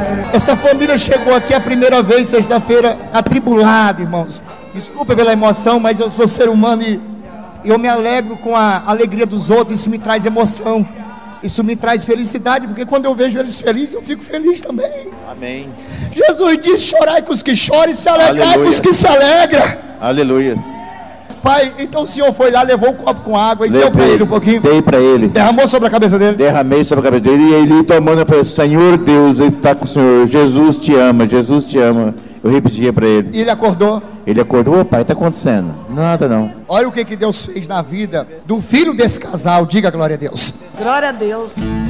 Essa família chegou aqui a primeira vez, sexta-feira, atribulada, irmãos. Desculpa pela emoção, mas eu sou ser humano e eu me alegro com a alegria dos outros. Isso me traz emoção, isso me traz felicidade, porque quando eu vejo eles felizes, eu fico feliz também. Amém. Jesus disse: chorai com os que choram e se alegrai com os que se alegram. Aleluia. Pai, então o Senhor foi lá, levou um copo com água e deu para ele um pouquinho. Dei para ele. Derramou sobre a cabeça dele. Derramei sobre a cabeça dele. E ele tomando, falou: Senhor Deus está com o Senhor. Jesus te ama, Jesus te ama. Eu repetia para ele. E ele acordou. Ele acordou: ô pai, está acontecendo? Nada não. Olha o que Deus fez na vida do filho desse casal. Diga glória a Deus. Glória a Deus.